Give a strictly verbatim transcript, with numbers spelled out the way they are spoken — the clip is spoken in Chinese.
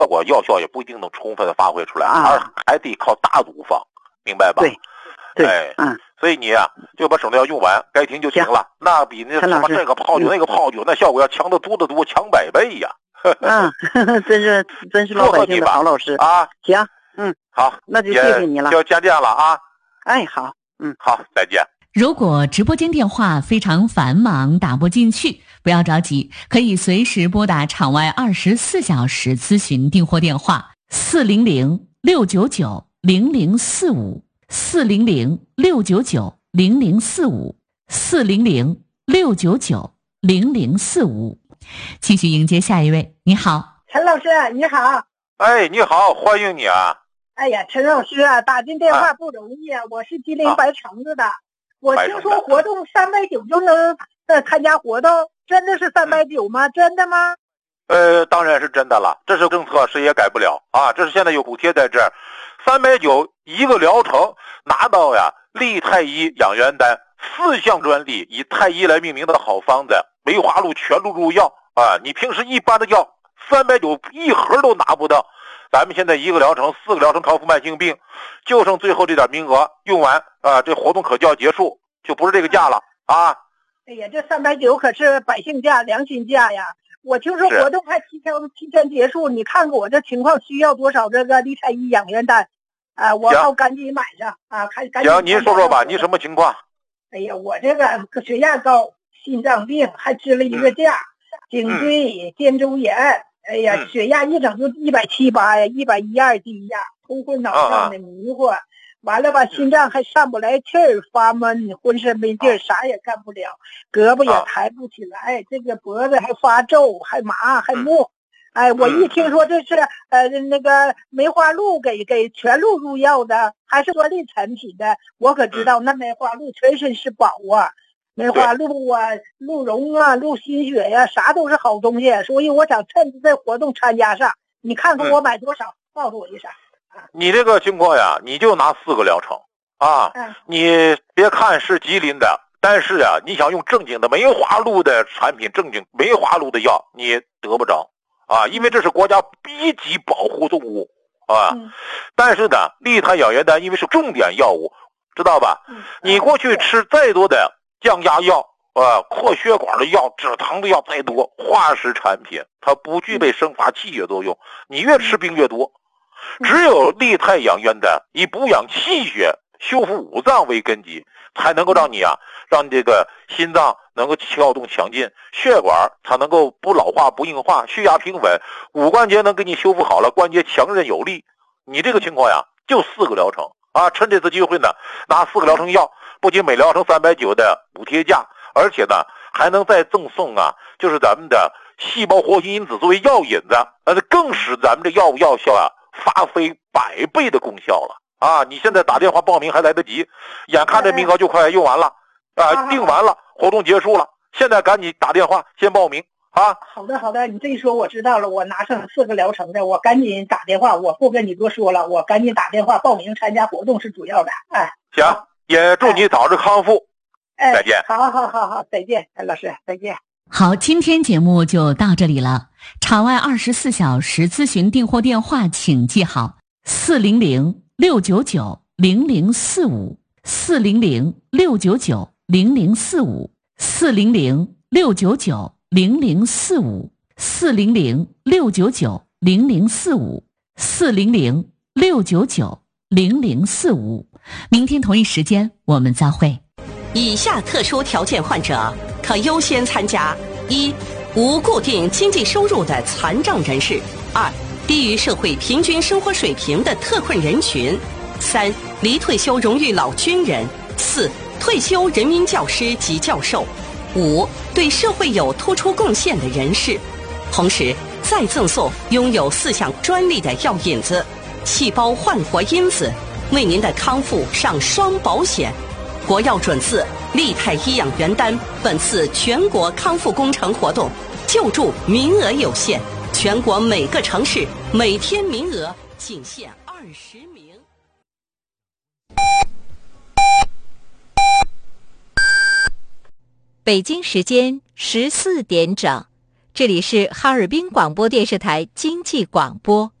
果药效也不一定能充分的发挥出来， 啊、 而还得靠大组方，明白吧？ 对，对， 哎， 嗯， 所以你啊就把省料用完，该停就停了，那比那什么这个泡酒、嗯、那个泡酒那效果要强得多得多，强百倍呀！ 嗯，真是真是老百姓的好老师啊！ 行，嗯， 好， 那就谢谢你了， 就加见了啊！ 哎，好，嗯， 好，再见。 如果直播间电话非常繁忙打不进去，不要着急，可以随时拨打场外二十四小时咨询订货电话四零零六九九零零四五四零零六九九零零四五四零零六九九零零四五。继续迎接下一位。你好， 陈老师，你好。 哎，你好，欢迎你啊。 哎呀，陈老师啊，打进电话不容易啊，我是吉林白城子的。啊我听说活动三百九就能呃参加活动，真的是三百九吗？嗯、真的吗？ 呃，当然是真的了，这是政策，谁也改不了啊。这是现在有补贴在这儿，三百九一个疗程拿到呀，利太医养元丹四项专利，以太医来命名的好方子，梅花鹿全鹿入药啊。你平时一般的药三百九一盒都拿不到，咱们现在一个疗程四个疗程康复慢性病，就剩最后这点名额，用完啊，这活动可就要结束，就不是这个价了啊。 哎呀，这三百九可是百姓价、良心价呀！我听说活动还提前提前结束，你看看我这情况需要多少这个利太医养元丹啊？我要赶紧买上啊！看赶紧。 行，您说说吧，你什么情况？ 哎呀，我这个血压高，心脏病，还支了一个架，嗯、颈椎、肩周炎。哎呀， 嗯、 血压一整就一百七八呀，一百一二低压，头昏脑胀的迷糊。啊啊完了吧，心脏还上不来气儿，发闷，浑身没劲儿，啥也干不了，胳膊也抬不起来，这个脖子还发皱，还麻，还木。哎，我一听说这是呃那个梅花鹿给给全鹿入药的，还是专利产品的，我可知道那梅花鹿全身是宝啊，梅花鹿啊、鹿茸啊、鹿心血呀、啊，啥都是好东西，所以我想趁着这活动参加上。你看看我买多少，告诉我一声。 你这个情况呀，你就拿四个疗程啊， 嗯、 你别看是吉林的，但是呀，你想用正经的梅花鹿的产品，正经梅花鹿的药，你得不着啊，因为这是国家一级保护动物啊。 嗯、 但是呢，利他养元丹因为是重点药物，知道吧？ 嗯、 你过去吃再多的降压药啊、扩血管的药、止疼的药再多，化石产品它不具备生发气血作用，你越吃病越多。只有利太养元丹以补养气血、修复五脏为根基，才能够让你啊，让这个心脏能够跳动强劲，血管才能够不老化、不硬化，血压平稳，五关节能给你修复好了，关节强韧有力。你这个情况呀，就四个疗程啊，趁这次机会呢，拿四个疗程药，不仅每疗程三百九的补贴价，而且呢还能再赠送啊，就是咱们的细胞活性因子作为药引子，那更使咱们这药物药效啊发挥百倍的功效了啊！你现在打电话报名还来得及，眼看着名额就快用完了啊，订完了，活动结束了，现在赶紧打电话先报名啊！ 好的好的，你这一说我知道了，我拿上四个疗程的，我赶紧打电话，我不跟你多说了，我赶紧打电话报名参加活动是主要的。哎， 行，也祝你早日康复， 哎， 再见。 好好好好，再见，陈老师，再见。 好，今天节目就到这里了。场外二十四小时咨询订货电话，请记好：四零零六九九零零四五，四零零六九九零零四五，四零零六九九零零四五，四零零六九九零零四五，四零零六九九零零四五。明天同一时间我们再会。 以下特殊条件患者可优先参加：一、无固定经济收入的残障人士；二、低于社会平均生活水平的特困人群；三、离退休荣誉老军人；四、退休人民教师及教授；五、对社会有突出贡献的人士。同时，再赠送拥有四项专利的药引子、细胞焕活因子，为您的康复上双保险。国药准字利泰医养元丹本次全国康复工程活动救助名额有限，全国每个城市每天名额仅限二十名。 北京时间十四点整， 这里是哈尔滨广播电视台经济广播。